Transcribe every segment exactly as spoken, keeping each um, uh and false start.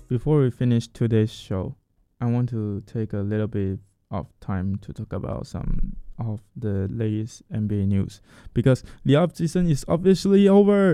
Before we finish today's show, I want to take a little bit of time to talk about some of the latest N B A news because the off season is officially over.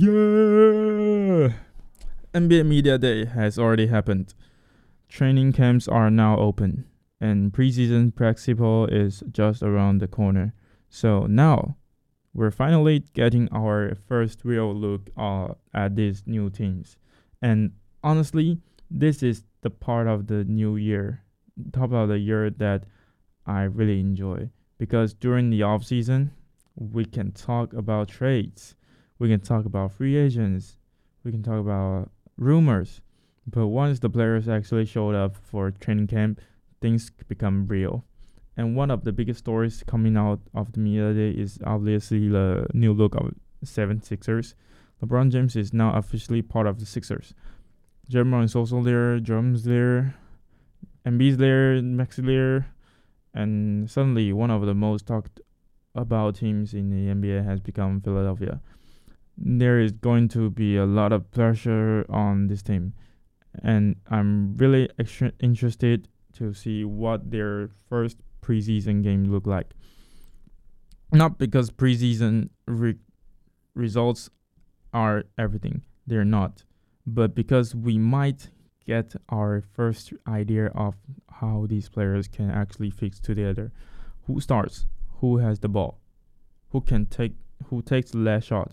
Yeah! N B A Media Day has already happened. Training camps are now open, and preseason practical is just around the corner. So now, we're finally getting our first real look uh, at these new teams. And honestly, this is the part of the new year, top of the year that I really enjoy because during the off season, we can talk about trades, we can talk about free agents, we can talk about rumors. But once the players actually showed up for training camp, things become real. And one of the biggest stories coming out of the media day is obviously the new look of seven Sixers. LeBron James is now officially part of the Sixers. Jeremy is also there, Jeremy's there, Embiid's there, Maxi there, and suddenly one of the most talked about teams in the N B A has become Philadelphia. There is going to be a lot of pressure on this team, and I'm really extra interested to see what their first preseason game look like. Not because preseason re- results are everything, they're not, but because we might get our first idea of how these players can actually fix together. Who starts? Who has the ball? Who can take? Who takes the last shot?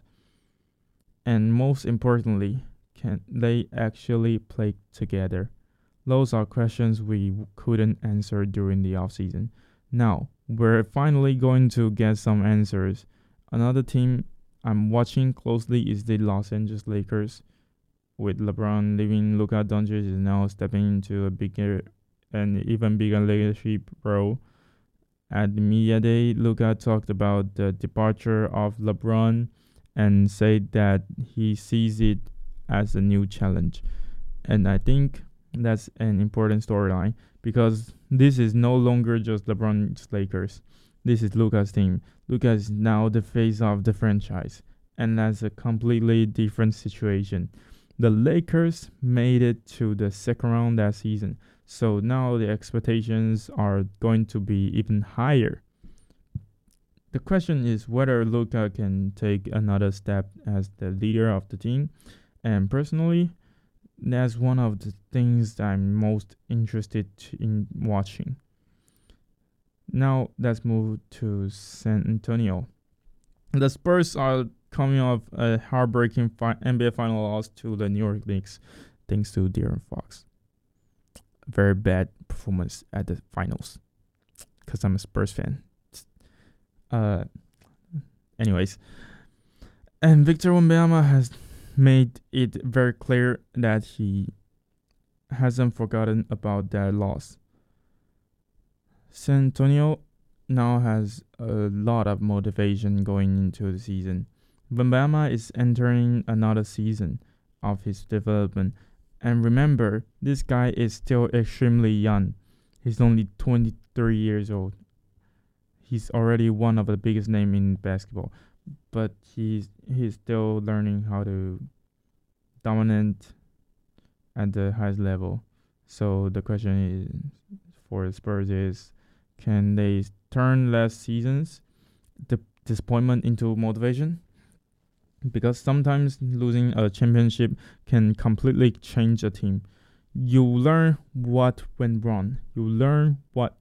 And most importantly, can they actually play together? Those are questions we couldn't answer during the offseason. Now, we're finally going to get some answers. Another team I'm watching closely is the Los Angeles Lakers. With LeBron leaving, Luka Doncic is now stepping into a bigger and even bigger leadership role. At the media day, Luka talked about the departure of LeBron and said that he sees it as a new challenge. And I think that's an important storyline because this is no longer just LeBron's Lakers. This is Luka's team. Luka is now the face of the franchise, and that's a completely different situation. The Lakers made it to the second round that season, so now the expectations are going to be even higher. The question is whether Luka can take another step as the leader of the team, and personally, that's one of the things that I'm most interested in watching. Now let's move to San Antonio. The Spurs are coming off a heartbreaking fi- N B A final loss to the New York Knicks, thanks to De'Aaron Fox. Very bad performance at the finals, because I'm a Spurs fan. Uh, anyways, and Victor Wembanyama has made it very clear that he hasn't forgotten about that loss. San Antonio now has a lot of motivation going into the season. Wembanyama is entering another season of his development. And remember, this guy is still extremely young. He's only twenty-three years old. He's already one of the biggest names in basketball. But he's he's still learning how to dominate at the highest level. So the question is for the Spurs is, can they turn last season's di- disappointment into motivation? Because sometimes losing a championship can completely change a team. You learn what went wrong. You learn what